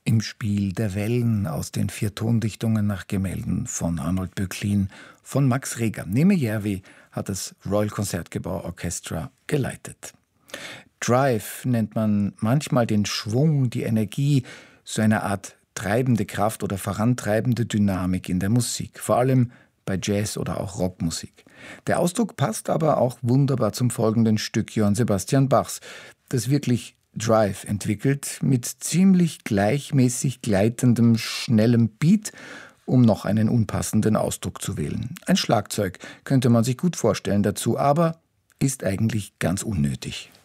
Im Spiel der Wellen aus den 4 Tondichtungen nach Gemälden von Arnold Böcklin von Max Reger. Neme Järvi hat das Royal Concertgebouw Orchestra geleitet. Drive nennt man manchmal den Schwung, die Energie, so eine Art treibende Kraft oder vorantreibende Dynamik in der Musik, vor allem bei Jazz- oder auch Rockmusik. Der Ausdruck passt aber auch wunderbar zum folgenden Stück Johann Sebastian Bachs, das wirklich Drive entwickelt, mit ziemlich gleichmäßig gleitendem, schnellem Beat, um noch einen unpassenden Ausdruck zu wählen. Ein Schlagzeug könnte man sich gut vorstellen dazu, aber ist eigentlich ganz unnötig.